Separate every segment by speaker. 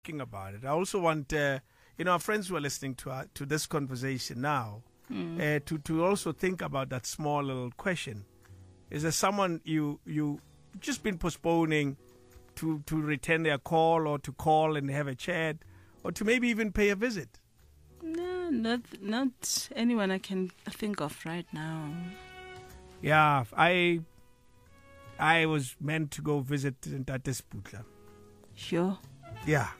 Speaker 1: thinking about it. I also want, our friends who are listening to this conversation now, to also think about that small little question. Is there someone you just been postponing to return their call, or to call and have a chat, or to maybe even pay a visit?
Speaker 2: No, not anyone I can think of right now.
Speaker 1: Yeah, I was meant to go visit Ntate Sputla.
Speaker 2: Sure.
Speaker 1: Yeah.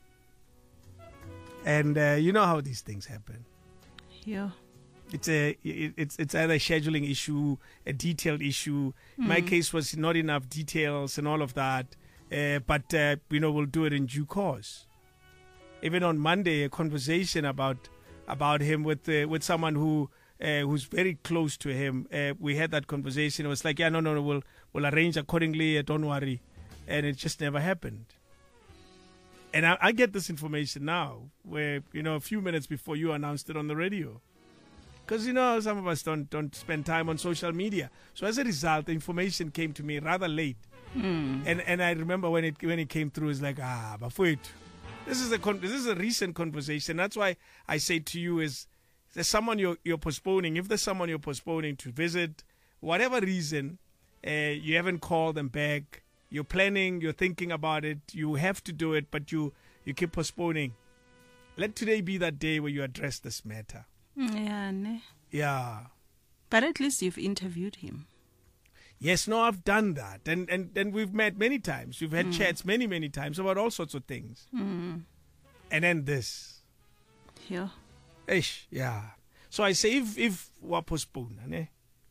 Speaker 1: And you know how these things happen.
Speaker 2: Yeah.
Speaker 1: It's either a scheduling issue, a detailed issue. My case was not enough details and all of that. But we'll do it in due course. Even on Monday, a conversation about him with someone who's very close to him. We had that conversation. It was like, no, we'll arrange accordingly. Don't worry, and it just never happened. And I get this information now, where a few minutes before you announced it on the radio, because some of us don't spend time on social media. So as a result, the information came to me rather late. And I remember when it came through, it's like, but wait, this is a recent conversation. That's why I say to you, is there's someone you're postponing. If there's someone you're postponing to visit, whatever reason, you haven't called them back. You're planning, you're thinking about it, you have to do it, but you keep postponing. Let today be that day where you address this matter. Yeah.
Speaker 2: But at least you've interviewed him.
Speaker 1: Yes, no, I've done that. And we've met many times. We've had chats many, many times about all sorts of things. And then this.
Speaker 2: Yeah.
Speaker 1: Yeah. So I say, if we're postponed,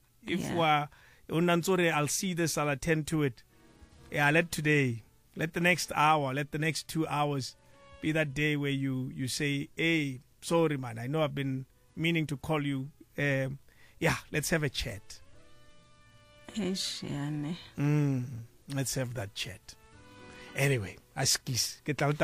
Speaker 1: I'll see this, I'll attend to it. Yeah, let the next hour, let the next 2 hours be that day where you say, hey, sorry, man, I know I've been meaning to call you. Let's have a chat.
Speaker 2: Let's
Speaker 1: have that chat. Anyway, it's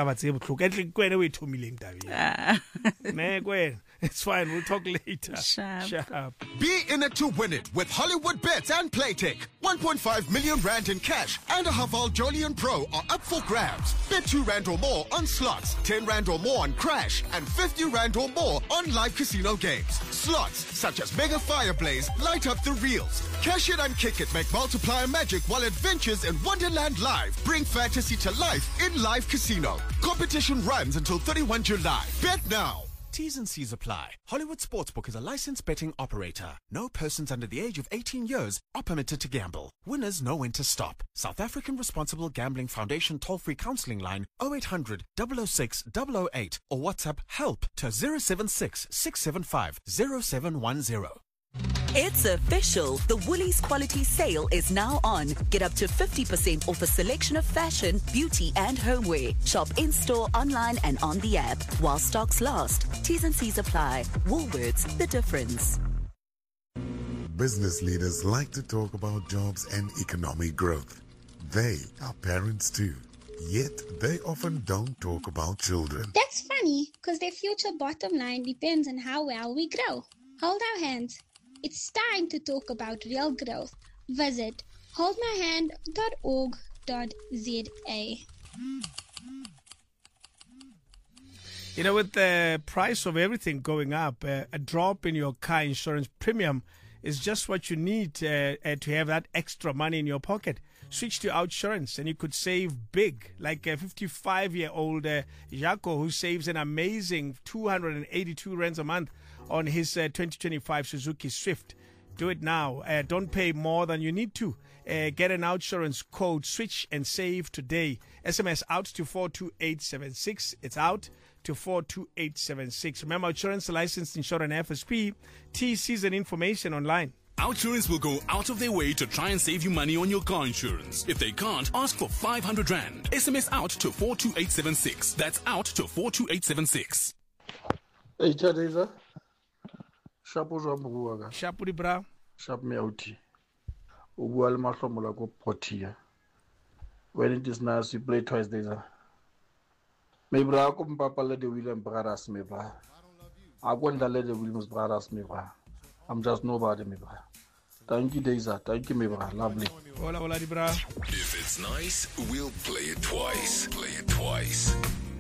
Speaker 1: fine, we'll talk later.
Speaker 2: Sharp.
Speaker 3: Be in it to win it with Hollywood Bets and Playtech. 1.5 million rand in cash and a Haval Jolion Pro are up for grabs. Bet 2 rand or more on slots, 10 rand or more on crash, and 50 rand or more on live casino games. Slots such as Mega Fireblaze light up the reels. Cash it and kick it make multiplier magic, while adventures in Wonderland Live bring fantasy to life in live casino. Competition runs until 31 July. Bet now. T's and C's apply. Hollywood Sportsbook is a licensed betting operator. No persons under the age of 18 years are permitted to gamble. Winners know when to stop. South African Responsible Gambling Foundation toll-free counseling line 0800 006 008 or WhatsApp help to 076 675 0710.
Speaker 4: It's official. The Woolies Quality Sale is now on. Get up to 50% off a selection of fashion, beauty and homeware. Shop in-store, online and on the app. While stocks last. T's and C's apply. Woolworths, the difference.
Speaker 5: Business leaders like to talk about jobs and economic growth. They are parents too. Yet they often don't talk about children.
Speaker 6: That's funny, because their future bottom line depends on how well we grow. Hold our hands. It's time to talk about real growth. Visit holdmyhand.org.za.
Speaker 1: With the price of everything going up, a drop in your car insurance premium is just what you need to have that extra money in your pocket. Switch to Outsurance and you could save big, like a 55-year-old Jaco who saves an amazing 282 rands a month on his 2025 Suzuki Swift. Do it now. Don't pay more than you need to. Get an Outsurance code, switch and save today. SMS out to 42876. It's out to 42876. Remember, Outsurance licensed insurer and FSP. TCs and information online.
Speaker 7: Outsurance will go out of their way to try and save you money on your car insurance. If they can't, ask for 500 rand. SMS out to 42876. That's out to 42876.
Speaker 8: Hey, Chadiza. Shapo Jambuaga.
Speaker 1: Shapo di bra.
Speaker 8: Shap Meauti. Ugual Mahlomola go Potia. When it is nice, we play twice days. Maybe I come Papa let the William Bradas me bra. I won't let the Williams Bradas me bra. I'm just nobody, me bra. Thank you, Deza. Thank you, me bra. Lovely.
Speaker 1: Hola, di bra.
Speaker 7: If it's nice, we'll play it twice. Play it twice.